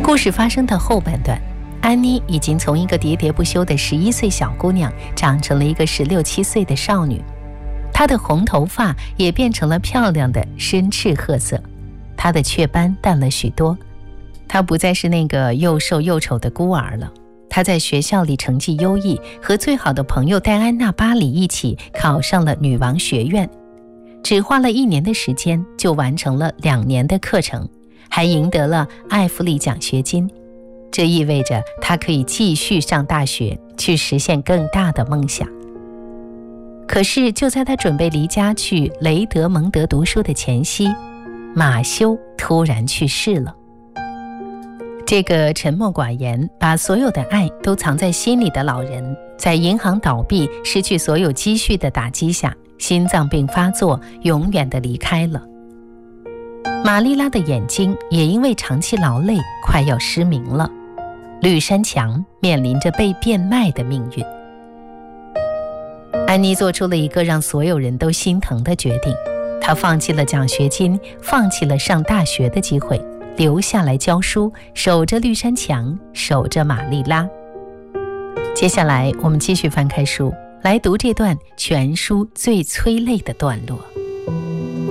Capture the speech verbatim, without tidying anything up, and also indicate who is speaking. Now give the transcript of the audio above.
Speaker 1: 故事发生的后半段，安妮已经从一个喋喋不休的十一岁小姑娘长成了一个十六七岁的少女，她的红头发也变成了漂亮的深赤褐色，她的雀斑淡了许多，她不再是那个又瘦又丑的孤儿了。她在学校里成绩优异，和最好的朋友戴安娜·巴里一起考上了女王学院，只花了一年的时间就完成了两年的课程，还赢得了艾弗利奖学金。这意味着她可以继续上大学，去实现更大的梦想。可是就在她准备离家去雷德蒙德读书的前夕，马修突然去世了。这个沉默寡言，把所有的爱都藏在心里的老人，在银行倒闭、失去所有积蓄的打击下，心脏病发作，永远地离开了。玛丽拉的眼睛也因为长期劳累快要失明了，绿山墙面临着被变卖的命运。安妮做出了一个让所有人都心疼的决定，她放弃了奖学金，放弃了上大学的机会，留下来教书，守着绿山墙，守着玛丽拉。接下来我们继续翻开书，来读这段全书最催泪的段落。